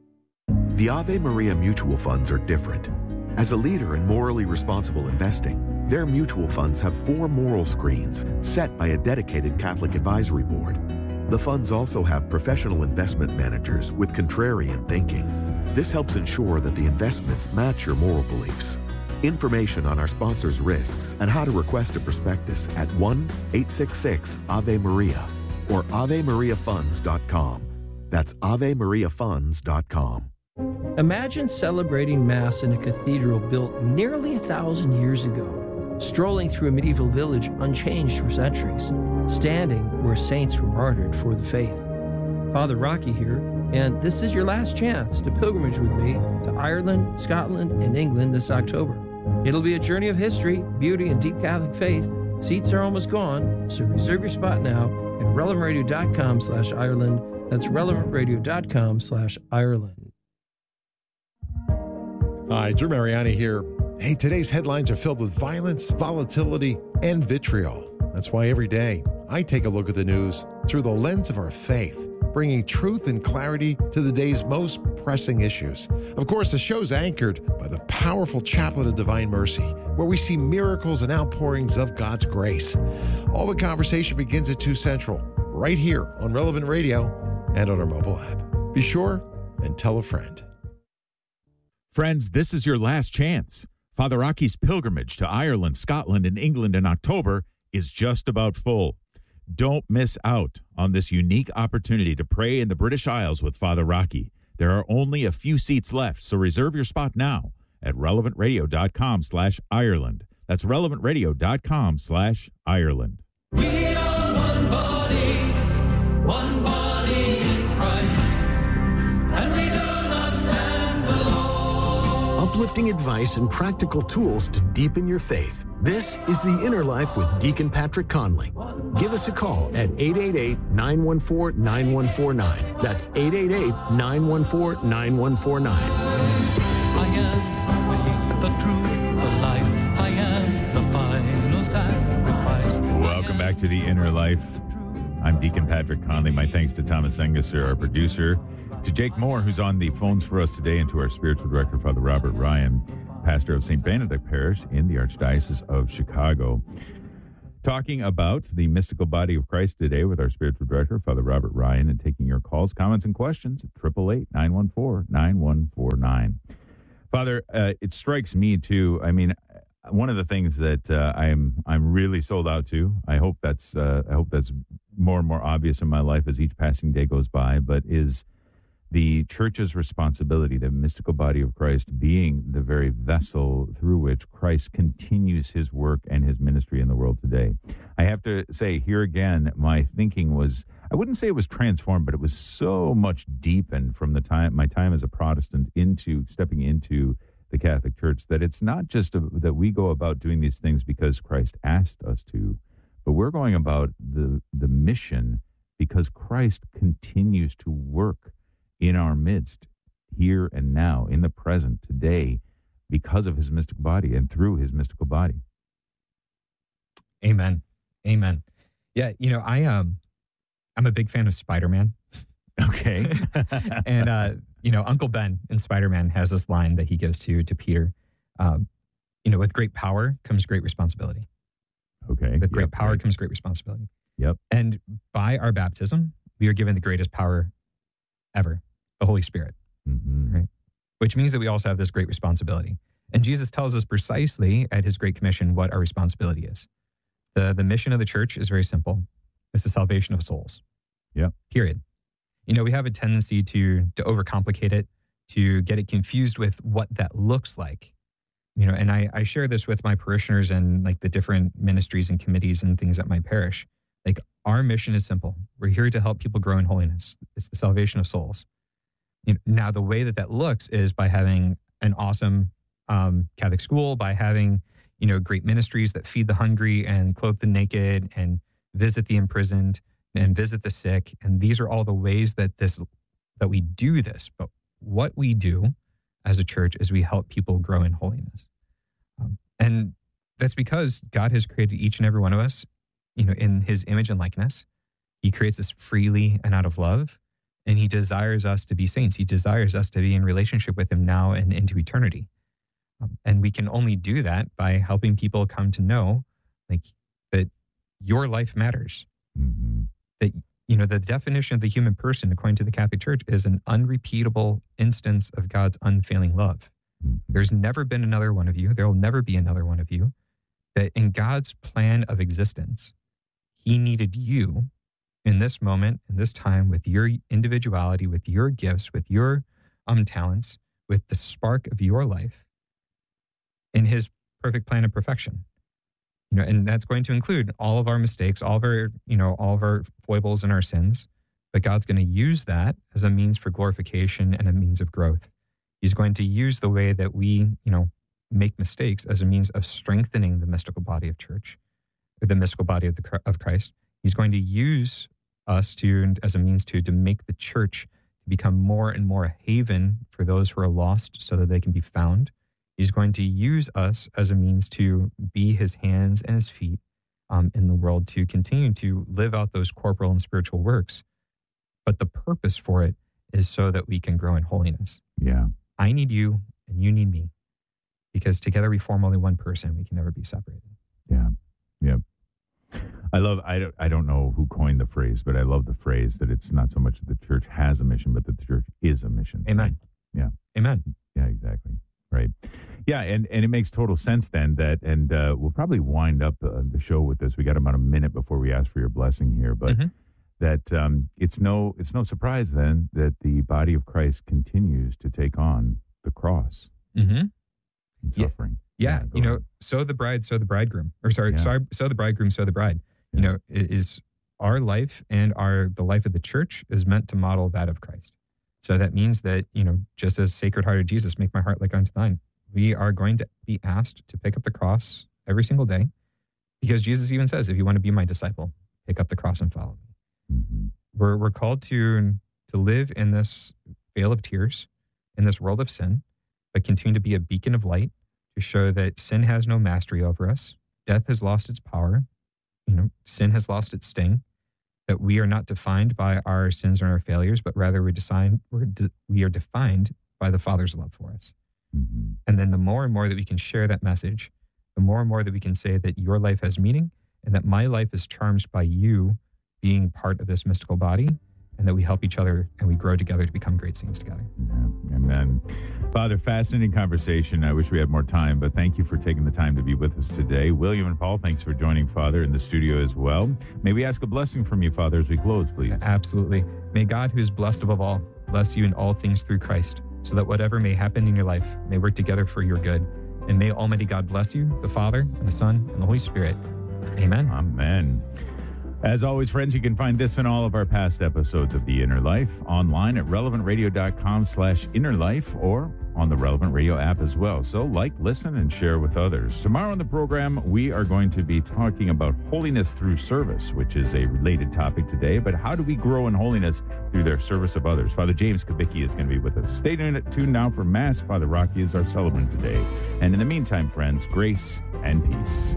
The Ave Maria mutual funds are different. As a leader in morally responsible investing, their mutual funds have four moral screens set by a dedicated Catholic advisory board. The funds also have professional investment managers with contrarian thinking. This helps ensure that the investments match your moral beliefs. Information on our sponsors' risks and how to request a prospectus at one eight six six Ave Maria or ave maria funds dot com. That's ave maria funds dot com. Imagine celebrating Mass in a cathedral built nearly a thousand years ago, strolling through a medieval village unchanged for centuries, standing where saints were martyred for the faith. Father Rocky here, and this is your last chance to pilgrimage with me to Ireland, Scotland, and England this October. It'll be a journey of history, beauty, and deep Catholic faith. Seats are almost gone, so reserve your spot now at relevant radio dot com slash Ireland. That's relevant radio dot com slash Ireland. Hi, Drew Mariani here. Hey, today's headlines are filled with violence, volatility, and vitriol. That's why every day I take a look at the news through the lens of our faith, bringing truth and clarity to the day's most pressing issues. Of course, the show's anchored by the powerful Chaplet of Divine Mercy, where we see miracles and outpourings of God's grace. All the conversation begins at two Central, right here on Relevant Radio and on our mobile app. Be sure and tell a friend. Friends, this is your last chance. Father Rocky's pilgrimage to Ireland, Scotland, and England in October is just about full. Don't miss out on this unique opportunity to pray in the British Isles with Father Rocky. There are only a few seats left, so reserve your spot now at relevant radio dot com slash Ireland. That's relevant radio dot com slash Ireland. We are one body, one body in Christ, and we do not stand alone. Uplifting advice and practical tools to deepen your faith. This is The Inner Life with Deacon Patrick Conley. Give us a call at eight eight eight, nine one four, nine one four nine. That's eight eight eight, nine one four, nine one four nine. I am the way, the truth, the life. I am the final sacrifice. Welcome back to The Inner Life. I'm Deacon Patrick Conley. My thanks to Thomas Engesser, our producer, to Jake Moore, who's on the phones for us today, and to our spiritual director, Father Robert Ryan. pastor of Saint Benedict Parish in the Archdiocese of Chicago. Talking about the mystical body of Christ today with our spiritual director, Father Robert Ryan, and taking your calls, comments, and questions at eight eight eight, nine one four, nine one four nine. Father, uh, it strikes me too. I mean, one of the things that uh, I'm I'm really sold out to. I hope that's uh, I hope that's more and more obvious in my life as each passing day goes by. But is the church's responsibility, the mystical body of Christ, being the very vessel through which Christ continues his work and his ministry in the world today. I have to say here again, my thinking was, I wouldn't say it was transformed, but it was so much deepened from the time, my time as a Protestant into stepping into the Catholic Church, that it's not just a, that we go about doing these things because Christ asked us to, but we're going about the, the mission because Christ continues to work in our midst, here and now, in the present, today, because of his mystical body and through his mystical body. Amen. Amen. Yeah, you know, I um I'm a big fan of Spider-Man. Okay. And uh, you know, Uncle Ben in Spider-Man has this line that he gives to to Peter. Um, you know, with great power comes great responsibility. Okay. With great Yep, power right. comes great responsibility. Yep. And by our baptism, we are given the greatest power ever, the Holy Spirit. Mm-hmm. Right? Which means that we also have this great responsibility. And Jesus tells us precisely at his Great Commission what our responsibility is. The, the mission of the church is very simple. It's the salvation of souls. Yeah. Period. You know, we have a tendency to to overcomplicate it, to get it confused with what that looks like. You know, and I, I share this with my parishioners and like the different ministries and committees and things at my parish. Like, our mission is simple. We're here to help people grow in holiness. It's the salvation of souls. You know, now, the way that that looks is by having an awesome um, Catholic school, by having, you know, great ministries that feed the hungry and clothe the naked and visit the imprisoned and visit the sick. And these are all the ways that this that we do this. But what we do as a church is we help people grow in holiness. Um, and that's because God has created each and every one of us, you know, in his image and likeness. He creates us freely and out of love. And he desires us to be saints. He desires us to be in relationship with him now and into eternity. Um, and we can only do that by helping people come to know, like, that your life matters. Mm-hmm. That, you know, the definition of the human person, according to the Catholic Church, is an unrepeatable instance of God's unfailing love. Mm-hmm. There's never been another one of you. There will never be another one of you. That in God's plan of existence, he needed you in this moment, in this time, with your individuality, with your gifts, with your um talents, with the spark of your life, in his perfect plan of perfection. You know, and that's going to include all of our mistakes, all of our, you know, all of our foibles and our sins. But God's going to use that as a means for glorification and a means of growth. He's going to use the way that we, you know, make mistakes as a means of strengthening the mystical body of church, or the mystical body of the of Christ. He's going to use us to as a means to to make the church to become more and more a haven for those who are lost, so that they can be found. He's going to use us as a means to be his hands and his feet um, in the world, to continue to live out those corporal and spiritual works. But the purpose for it is so that we can grow in holiness. Yeah. I need you and you need me, because together we form only one person. We can never be separated. Yeah. Yeah. I love, I don't, I don't know who coined the phrase, but I love the phrase that it's not so much that the church has a mission, but that the church is a mission. Amen. Yeah. Amen. Yeah, exactly. Right. Yeah. And, and it makes total sense then that, and uh, we'll probably wind up uh, the show with this. We got about a minute before we ask for your blessing here, but Mm-hmm. that um, it's no, it's no surprise then that the body of Christ continues to take on the cross Mm-hmm. and Yeah. suffering. Yeah, go you know, ahead. so the bride, so the bridegroom, or sorry, Yeah. sorry, so the bridegroom, so the bride. You know, i- is our life and our the life of the church is meant to model that of Christ. So that means that, you know, just as Sacred Heart of Jesus, make my heart like unto thine, we are going to be asked to pick up the cross every single day, because Jesus even says, if you want to be my disciple, pick up the cross and follow me. Mm-hmm. We're we're called to to live in this vale of tears, in this world of sin, but continue to be a beacon of light to show that sin has no mastery over us. Death has lost its power. You know, sin has lost its sting. That we are not defined by our sins and our failures, but rather we're designed, we're de- we are defined by the Father's love for us. Mm-hmm. And then the more and more that we can share that message, the more and more that we can say that your life has meaning and that my life is charged by you being part of this mystical body, and that we help each other and we grow together to become great saints together. Yeah, amen. Father, fascinating conversation. I wish we had more time, but thank you for taking the time to be with us today. William and Paul, thanks for joining Father in the studio as well. May we ask a blessing from you, Father, as we close, please? Absolutely. May God, who is blessed above all, bless you in all things through Christ, so that whatever may happen in your life may work together for your good. And may Almighty God bless you, the Father, and the Son, and the Holy Spirit. Amen. Amen. As always, friends, you can find this and all of our past episodes of The Inner Life online at relevant radio dot com slash inner life or on the Relevant Radio app as well. So like, listen, and share with others. Tomorrow on the program, we are going to be talking about holiness through service, which is a related topic today. But how do we grow in holiness through their service of others? Father James Kubicki is going to be with us. Stay tuned now for Mass. Father Rocky is our celebrant today. And in the meantime, friends, grace and peace.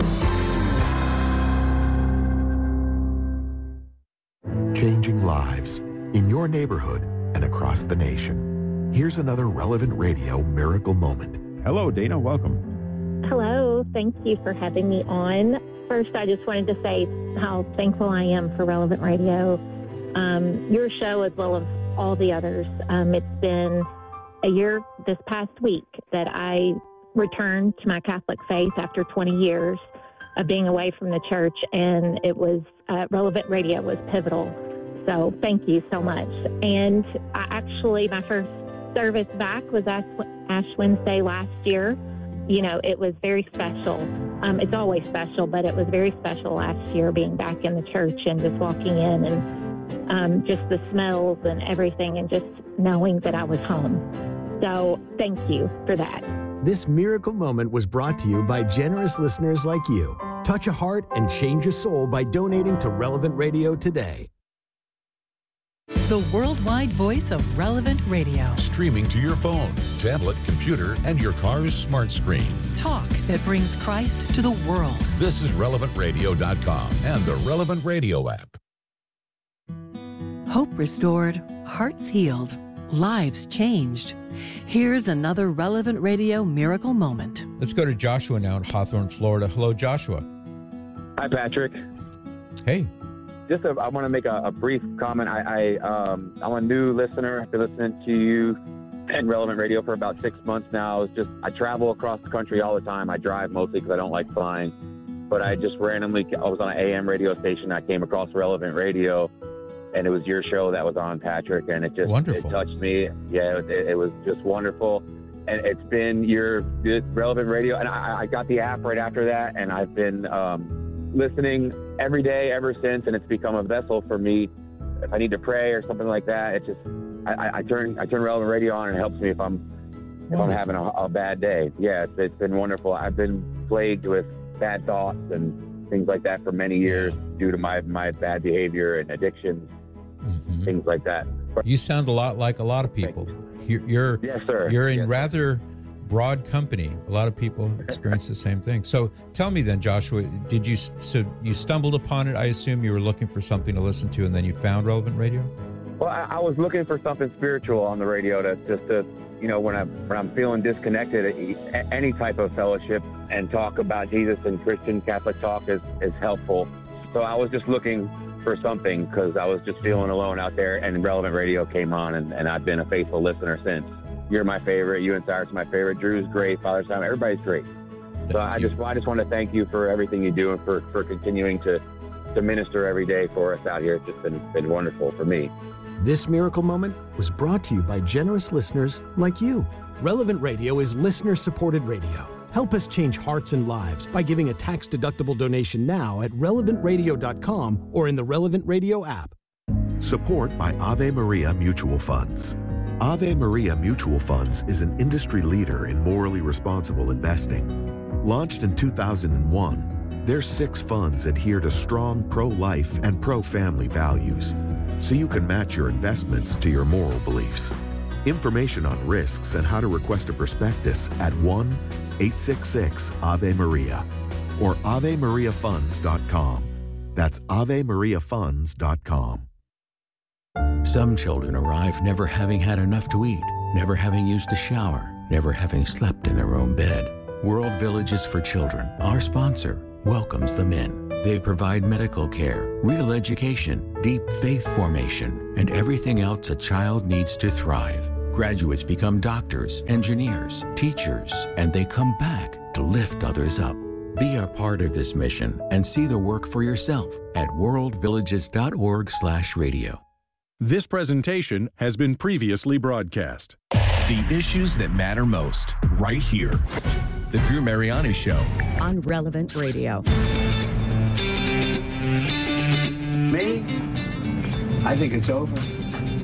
Changing lives in your neighborhood and across the nation. Here's another Relevant Radio miracle moment. Hello, Dana. Welcome. Hello. Thank you for having me on. First, I just wanted to say how thankful I am for Relevant Radio, um, your show as well as all the others. Um, it's been a year this past week that I returned to my Catholic faith after twenty years of being away from the church, and it was uh, Relevant Radio was pivotal. So thank you so much. And I actually, my first service back was Ash, Ash Wednesday last year. You know, it was very special. Um, it's always special, but it was very special last year being back in the church and just walking in and um, just the smells and everything and just knowing that I was home. So thank you for that. This miracle moment was brought to you by generous listeners like you. Touch a heart and change a soul by donating to Relevant Radio today. The worldwide voice of Relevant Radio. Streaming to your phone, tablet, computer, and your car's smart screen. Talk that brings Christ to the world. This is relevant radio dot com and the Relevant Radio app. Hope restored, hearts healed, lives changed. Here's another Relevant Radio miracle moment. Let's go to Joshua now in Hawthorne, Florida. Hello, Joshua. Hi, Patrick. Hey. Just a, I want to make a, a brief comment. I, I, um, I'm a new listener. I've been listening to you and Relevant Radio for about six months now. It's just I travel across the country all the time. I drive mostly because I don't like flying. But I just randomly, I was on an A M radio station. I came across Relevant Radio, and it was your show that was on, Patrick, and it just wonderful. It touched me. Yeah, it, it was just wonderful. And it's been your Relevant Radio, and I, I got the app right after that, and I've been um, listening every day ever since, and it's become a vessel for me. If I need to pray or something like that, it just I, I turn I turn Relevant Radio on, and it helps me if I'm if I'm having a, a bad day. Yeah, it's, it's been wonderful. I've been plagued with bad thoughts and things like that for many years due to my my bad behavior and addictions, mm-hmm. things like that. You sound a lot like a lot of people. You're, you're yes, sir. You're in yes. rather broad company. A lot of people experience the same thing. So tell me then, Joshua, did you so you stumbled upon it? I assume you were looking for something to listen to, and then you found Relevant Radio. Well, I, I was looking for something spiritual on the radio to just to, you know, when I'm when I'm feeling disconnected, any type of fellowship and talk about Jesus and Christian Catholic talk is is helpful. So I was just looking for something because I was just feeling alone out there, and Relevant Radio came on, and, and I've been a faithful listener since. You're my favorite. You and Cyrus are my favorite. Drew's great. Father Simon, everybody's great. Thank so I you. just I just want to thank you for everything you do and for, for continuing to, to minister every day for us out here. It's just been, been wonderful for me. This miracle moment was brought to you by generous listeners like you. Relevant Radio is listener-supported radio. Help us change hearts and lives by giving a tax-deductible donation now at relevant radio dot com or in the Relevant Radio app. Support by Ave Maria Mutual Funds. Ave Maria Mutual Funds is an industry leader in morally responsible investing. Launched in two thousand one, their six funds adhere to strong pro-life and pro-family values, so you can match your investments to your moral beliefs. Information on risks and how to request a prospectus at one eight six six Ave Maria or ave maria funds dot com. That's ave maria funds dot com. Some children arrive never having had enough to eat, never having used a shower, never having slept in their own bed. World Villages for Children, our sponsor, welcomes them in. They provide medical care, real education, deep faith formation, and everything else a child needs to thrive. Graduates become doctors, engineers, teachers, and they come back to lift others up. Be a part of this mission and see the work for yourself at world villages dot org slash radio. This presentation has been previously broadcast. The issues that matter most, right here. The Drew Mariani Show. On Relevant Radio. Me? I think it's over.